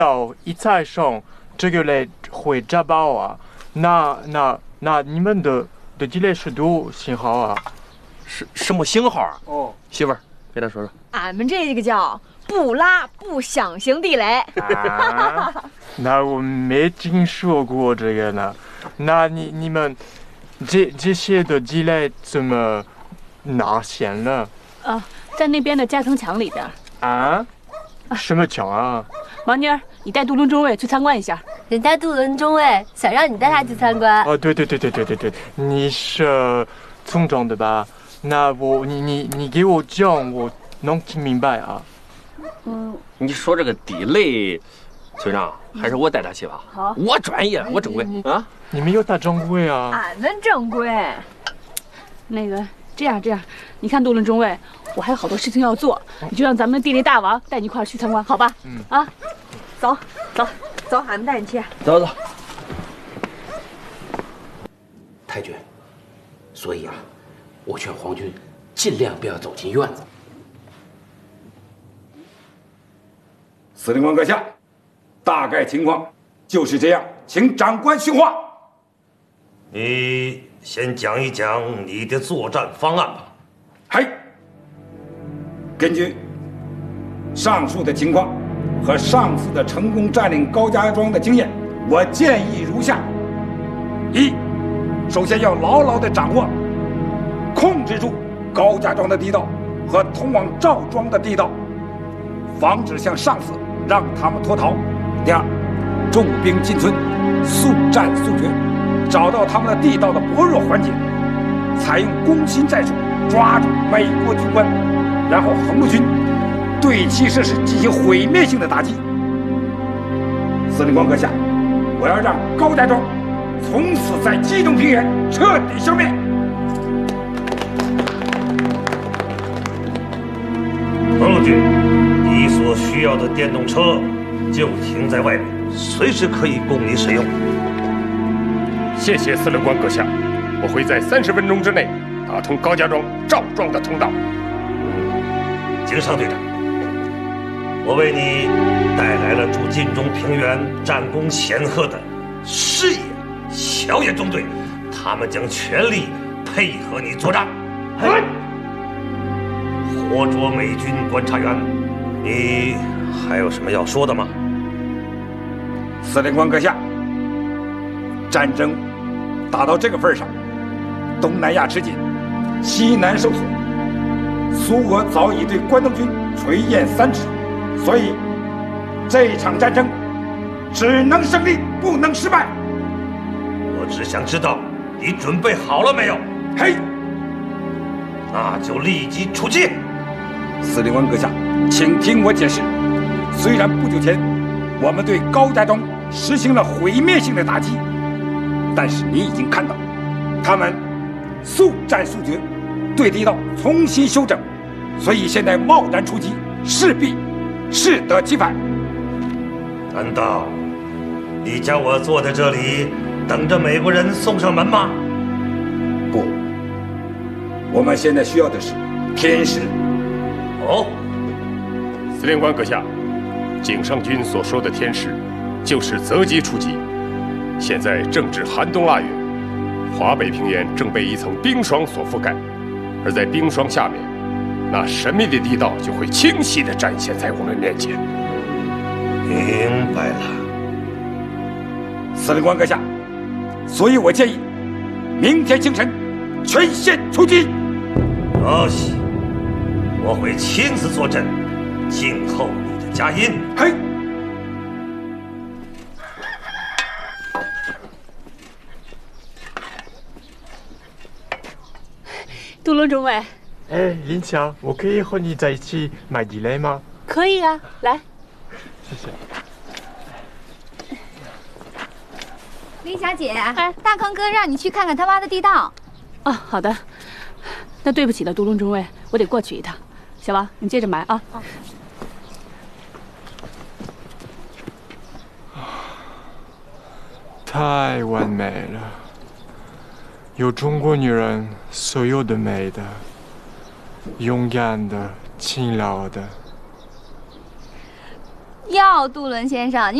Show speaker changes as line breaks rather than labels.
到一菜上这个嘞会炸爆啊，那你们的地雷是多信号啊？
是什么信号啊？
哦，
媳妇儿，给他说说。
俺们这个叫不拉不响型地雷。
啊，那我没听说过这个呢。那你们这些的地雷怎么拿线了？
在那边的夹层墙里边。
啊？什么墙啊？
王妮儿，你带杜伦中尉去参观一下。
人家杜伦中尉想让你带他去参观。
哦，对，你是村长的吧？那你给我讲，我能听明白啊。
你说这个地雷，村长还是我带他去吧。
好，
我专业，我正规啊。
你们有大掌柜啊？
俺们正规。
那个，这样，你看杜伦中尉，我还有好多事情要做，你就让咱们的地雷大王带你一块儿去参观，好吧？啊，走，
俺们带你去。
走。
太君，所以啊，我劝皇军尽量不要走进院子。
司令官阁下，大概情况就是这样，请长官训话。
你先讲一讲你的作战方案吧。
嘿，根据上述的情况和上次的成功占领高家庄的经验，我建议如下：一，首先要牢牢地掌握、控制住高家庄的地道和通往赵庄的地道，防止像上次让他们脱逃。第二，重兵进村，速战速决，找到他们的地道的薄弱环节，采用攻心战术，抓住美国军官，然后横路军对其设施进行毁灭性的打击。司令官阁下，我要让高家庄从此在冀东平原彻底消灭。
横路军，你所需要的电动车就停在外面，随时可以供你使用。
谢谢司令官阁下，我会在30分钟之内打通高家庄、赵庄的通道。
景尚队长，我为你带来了驻晋中平原战功显赫的视野小野中队，他们将全力配合你作战。活捉美军观察员，你还有什么要说的吗？
司令官阁下，战争打到这个份上，东南亚吃紧，西南受损，苏俄早已对关东军垂涎3尺，所以这场战争只能胜利，不能失败。
我只想知道你准备好了没有？
嘿，
那就立即出击。
司令官阁下，请听我解释。虽然不久前我们对高家庄实行了毁灭性的打击，但是你已经看到，他们速战速决，对地道重新修整，所以现在贸然出击，势必适得其反。
难道你叫我坐在这里等着美国人送上门吗？
不，我们现在需要的是天时。
哦，
司令官阁下，景尚军所说的天时，就是择机出击。现在正值寒冬腊月，华北平原正被一层冰霜所覆盖，而在冰霜下面，那神秘的地道就会清晰地展现在我们面前。
明白了，
司令官阁下，所以我建议，明天清晨全线出击。
可惜，我会亲自坐镇，静候你的佳音。
嘿。
杜伦中尉，
哎，林强，我可以和你在一起买地雷吗？
可以啊，来。
谢谢。
林小姐，大康哥让你去看看他挖的地道。
哦，好的。那对不起了，杜伦中尉，我得过去一趟。小王，你接着埋啊。
太完美了，有中国女人所有的美的，勇敢的、勤劳的。
哟， 要，杜伦先生，您